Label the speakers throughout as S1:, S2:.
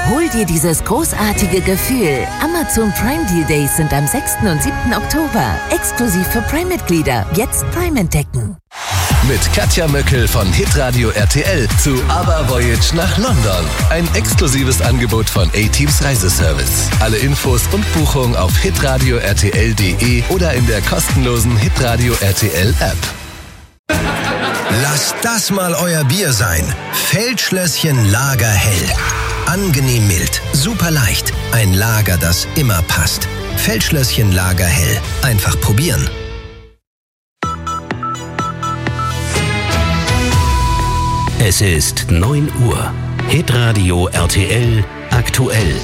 S1: Hol dir dieses großartige Gefühl. Amazon Prime Deal Days sind am 6. und 7. Oktober. Exklusiv für Prime-Mitglieder. Jetzt Prime entdecken.
S2: Mit Katja Möckel von Hitradio RTL zu Aber Voyage nach London. Ein exklusives Angebot von A-Teams Reiseservice. Alle Infos und Buchungen auf hitradio-rtl.de oder in der kostenlosen Hitradio RTL App.
S3: Lasst das mal euer Bier sein. Feldschlösschen Lager Hell. Angenehm mild, super leicht. Ein Lager, das immer passt. Feldschlösschen Lager Hell. Einfach probieren.
S4: Es ist 9 Uhr. Hitradio RTL aktuell.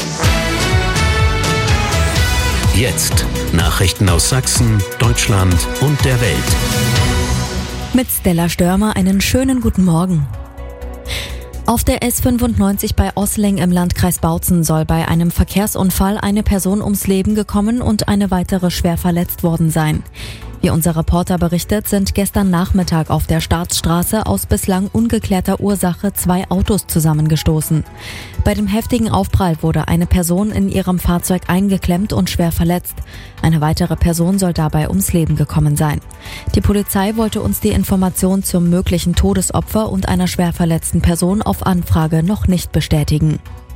S4: Jetzt Nachrichten aus Sachsen, Deutschland und der Welt.
S5: Mit Stella Störmer einen schönen guten Morgen. Auf der S95 bei Ossling im Landkreis Bautzen soll bei einem Verkehrsunfall eine Person ums Leben gekommen und eine weitere schwer verletzt worden sein. Wie unser Reporter berichtet, sind gestern Nachmittag auf der Staatsstraße aus bislang ungeklärter Ursache 2 Autos zusammengestoßen. Bei dem heftigen Aufprall wurde eine Person in ihrem Fahrzeug eingeklemmt und schwer verletzt. Eine weitere Person soll dabei ums Leben gekommen sein. Die Polizei wollte uns die Information zum möglichen Todesopfer und einer schwer verletzten Person auf Anfrage noch nicht bestätigen.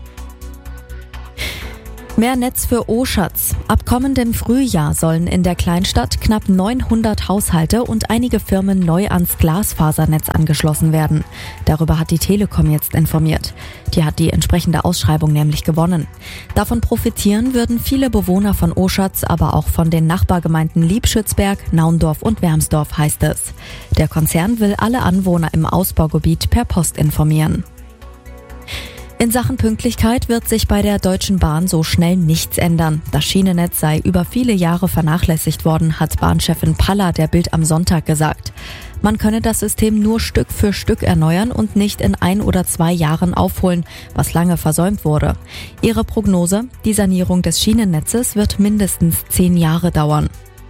S5: Mehr Netz für Oschatz. Ab kommendem Frühjahr sollen in der Kleinstadt knapp 900 Haushalte und einige Firmen neu ans Glasfasernetz angeschlossen werden. Darüber hat die Telekom jetzt informiert. Die hat die entsprechende Ausschreibung nämlich gewonnen. Davon profitieren würden viele Bewohner von Oschatz, aber auch von den Nachbargemeinden Liebschützberg, Naundorf und Wermsdorf, heißt es. Der Konzern will alle Anwohner im Ausbaugebiet per Post informieren. In Sachen Pünktlichkeit wird sich bei der Deutschen Bahn so schnell nichts ändern. Das Schienennetz sei über viele Jahre vernachlässigt worden, hat Bahnchefin Paller der Bild am Sonntag gesagt. Man könne das System nur Stück für Stück erneuern und nicht in 1 oder 2 Jahren aufholen, was lange versäumt wurde. Ihre Prognose: Die Sanierung des Schienennetzes wird mindestens 10 Jahre dauern.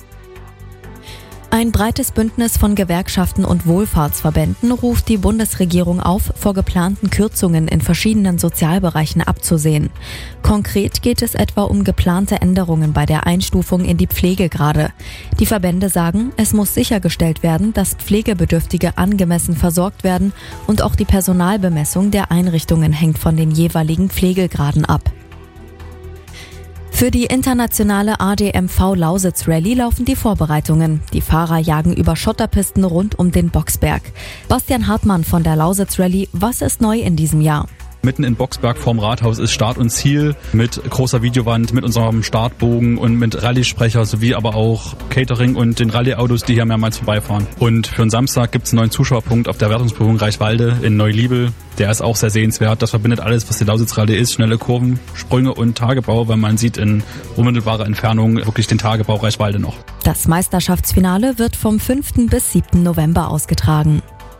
S5: Ein breites Bündnis von Gewerkschaften und Wohlfahrtsverbänden ruft die Bundesregierung auf, vor geplanten Kürzungen in verschiedenen Sozialbereichen abzusehen. Konkret geht es etwa um geplante Änderungen bei der Einstufung in die Pflegegrade. Die Verbände sagen, es muss sichergestellt werden, dass Pflegebedürftige angemessen versorgt werden und auch die Personalbemessung der Einrichtungen hängt von den jeweiligen Pflegegraden ab. Für die internationale ADMV Lausitz Rallye laufen die Vorbereitungen. Die Fahrer jagen über Schotterpisten rund um den Boxberg. Bastian Hartmann von der Lausitz Rallye, was ist neu in diesem Jahr?
S6: Mitten in Boxberg vorm Rathaus ist Start und Ziel mit großer Videowand, mit unserem Startbogen und mit Rallye-Sprecher sowie aber auch Catering und den Rallye-Autos, die hier mehrmals vorbeifahren. Und für den Samstag gibt es einen neuen Zuschauerpunkt auf der Wertungsprüfung Reichwalde in Neuliebel. Der ist auch sehr sehenswert. Das verbindet alles, was die Lausitz Rallye ist. Schnelle Kurven, Sprünge und Tagebau, weil man sieht in unmittelbarer Entfernung wirklich den Tagebau Reichwalde noch.
S5: Das Meisterschaftsfinale wird vom 5. bis 7. November ausgetragen.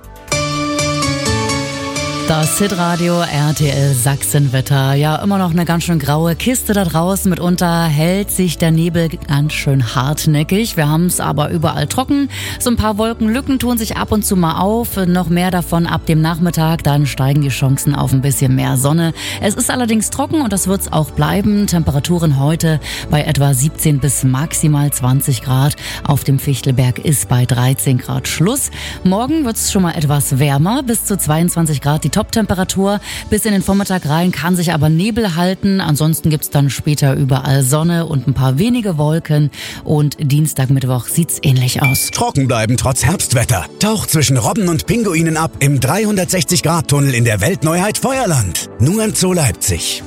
S7: Das Hitradio RTL Sachsenwetter. Ja, immer noch eine ganz schön graue Kiste da draußen. Mitunter hält sich der Nebel ganz schön hartnäckig. Wir haben es aber überall trocken. So ein paar Wolkenlücken tun sich ab und zu mal auf. Noch mehr davon ab dem Nachmittag. Dann steigen die Chancen auf ein bisschen mehr Sonne. Es ist allerdings trocken und das wird es auch bleiben. Temperaturen heute bei etwa 17 bis maximal 20 Grad. Auf dem Fichtelberg ist bei 13 Grad Schluss. Morgen wird es schon mal etwas wärmer. Bis zu 22 Grad die Top-Temperatur. Bis in den Vormittag rein kann sich aber Nebel halten. Ansonsten gibt's dann später überall Sonne und ein paar wenige Wolken. Und Dienstag, Mittwoch sieht's ähnlich aus.
S8: Trocken bleiben trotz Herbstwetter. Taucht zwischen Robben und Pinguinen ab im 360-Grad-Tunnel in der Weltneuheit Feuerland. Nur im Zoo Leipzig.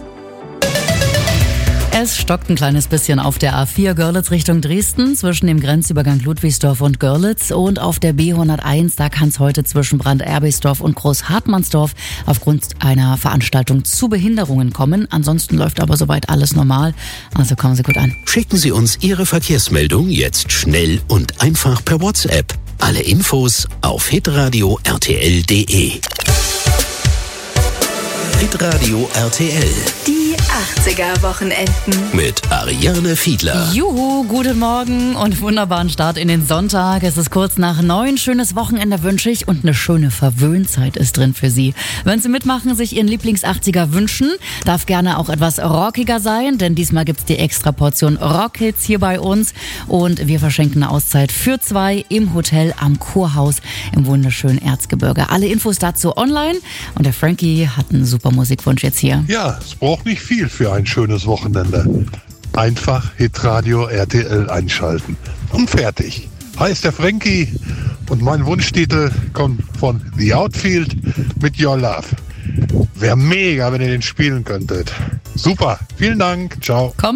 S7: Es stockt ein kleines bisschen auf der A4 Görlitz Richtung Dresden zwischen dem Grenzübergang Ludwigsdorf und Görlitz und auf der B101, da kann es heute zwischen Brand-Erbisdorf und Groß-Hartmannsdorf aufgrund einer Veranstaltung zu Behinderungen kommen. Ansonsten läuft aber soweit alles normal, also kommen Sie gut an.
S4: Schicken Sie uns Ihre Verkehrsmeldung jetzt schnell und einfach per WhatsApp. Alle Infos auf hitradio-rtl.de. Hitradio RTL.
S1: Die 80er-Wochenenden.
S4: Mit Ariane Fiedler.
S7: Juhu, guten Morgen und wunderbaren Start in den Sonntag. Es ist kurz nach 9. Schönes Wochenende wünsche ich und eine schöne Verwöhnzeit ist drin für Sie. Wenn Sie mitmachen, sich Ihren Lieblings-80er wünschen, darf gerne auch etwas rockiger sein, denn diesmal gibt's die extra Portion Rockhits hier bei uns und wir verschenken eine Auszeit für 2 im Hotel am Kurhaus im wunderschönen Erzgebirge. Alle Infos dazu online und der Frankie hat einen super Musikwunsch jetzt hier.
S9: Ja, es braucht nicht viel für ein schönes Wochenende. Einfach Hitradio RTL einschalten und fertig. Hi, ist der Frankie und mein Wunschtitel kommt von The Outfield mit Your Love. Wäre mega, wenn ihr den spielen könntet. Super, vielen Dank, ciao.
S7: Komm